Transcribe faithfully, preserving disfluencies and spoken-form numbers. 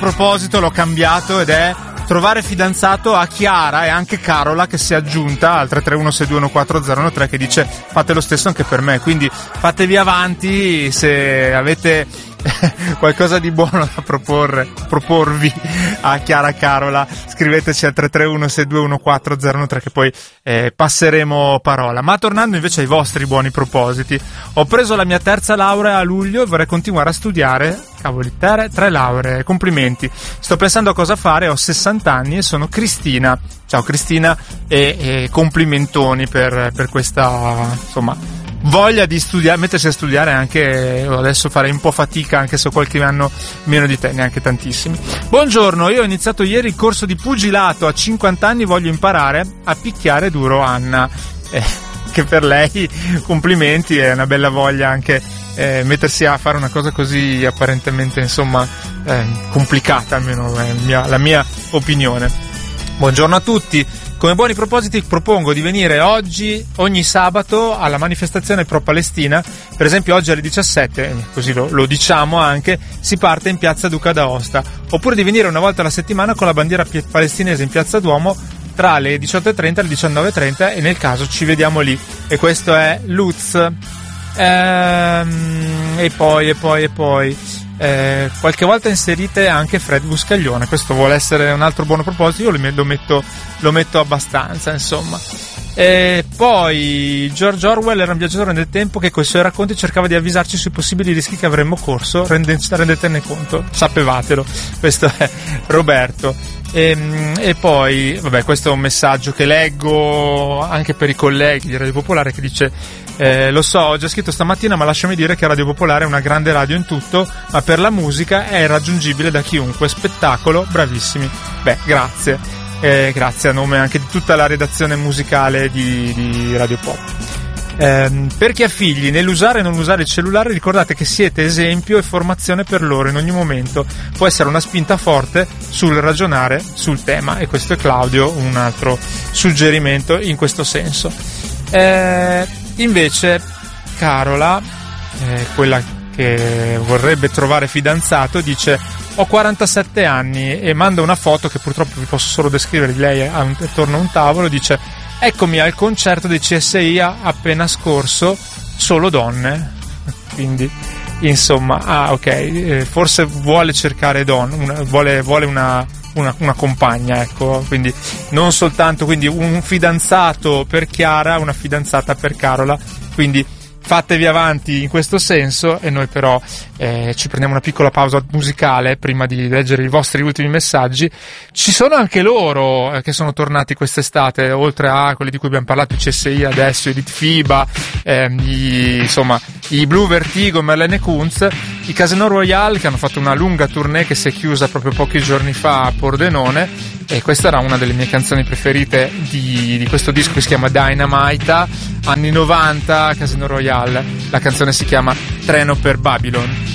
proposito l'ho cambiato ed è trovare fidanzato a Chiara e anche Carola, che si è aggiunta al tre tre uno sei due uno quattro zero uno tre, che dice fate lo stesso anche per me, quindi fatevi avanti se avete qualcosa di buono da proporre, proporvi a Chiara Carola, scriveteci al tre tre uno sei due uno quattro zero uno tre che poi eh, passeremo parola. Ma tornando invece ai vostri buoni propositi, ho preso la mia terza laurea a luglio e vorrei continuare a studiare. Cavoli, tre, tre lauree, complimenti. Sto pensando a cosa fare, ho sessanta anni e sono Cristina. Ciao Cristina e, e complimentoni per, per questa, insomma, voglia di studiare, mettersi a studiare. Anche adesso farei un po' fatica, anche se ho qualche anno meno di te, neanche tantissimi. Buongiorno, io ho iniziato ieri il corso di pugilato, a cinquanta anni voglio imparare a picchiare duro Anna. Eh, che per lei complimenti, è una bella voglia anche eh, mettersi a fare una cosa così apparentemente, insomma, eh, complicata, almeno è mia, la mia opinione. Buongiorno a tutti. Come buoni propositi propongo di venire oggi, ogni sabato, alla manifestazione pro-Palestina. Per esempio oggi alle diciassette, così lo, lo diciamo anche, si parte in piazza Duca d'Aosta. Oppure di venire una volta alla settimana con la bandiera palestinese in piazza Duomo tra le diciotto e trenta e le diciannove e trenta, e nel caso ci vediamo lì. E questo è Lutz. Ehm, e poi, e poi, e poi... Eh, qualche volta inserite anche Fred Buscaglione, questo vuole essere un altro buono proposito, io lo metto, lo metto abbastanza, insomma. E poi George Orwell era un viaggiatore nel tempo che con i suoi racconti cercava di avvisarci sui possibili rischi che avremmo corso, rende, rendetene conto, sapevatelo. Questo è Roberto. E, e poi vabbè, questo è un messaggio che leggo anche per i colleghi di Radio Popolare, che dice eh, lo so, ho già scritto stamattina, ma lasciami dire che Radio Popolare è una grande radio in tutto, ma per la musica è raggiungibile da chiunque. Spettacolo, bravissimi. Beh, grazie, eh, grazie a nome anche di tutta la redazione musicale di, di Radio Pop. Eh, per chi ha figli, nell'usare e non usare il cellulare, ricordate che siete esempio e formazione per loro in ogni momento. Può essere una spinta forte sul ragionare sul tema, e questo è Claudio, un altro suggerimento in questo senso. Eh, invece Carola, eh, quella che vorrebbe trovare fidanzato, dice ho quarantasette anni e manda una foto che purtroppo vi posso solo descrivere di lei attorno a un tavolo. Dice eccomi al concerto dei C S I appena scorso, solo donne. Quindi insomma, ah ok, eh, forse vuole cercare donne, una, vuole, vuole una, una, una compagna, ecco, quindi non soltanto, quindi un fidanzato per Chiara, una fidanzata per Carola, quindi fatevi avanti in questo senso. E noi però eh, ci prendiamo una piccola pausa musicale prima di leggere i vostri ultimi messaggi. Ci sono anche loro eh, che sono tornati quest'estate, oltre a quelli di cui abbiamo parlato, i C S I adesso, i Litfiba, eh, i, insomma i Blue Vertigo, Marlene Kunz, i Casino Royale, che hanno fatto una lunga tournée che si è chiusa proprio pochi giorni fa a Pordenone. E questa era una delle mie canzoni preferite di, di questo disco, che si chiama Dynamite, anni novanta, Casino Royale. La canzone si chiama Treno per Babylon.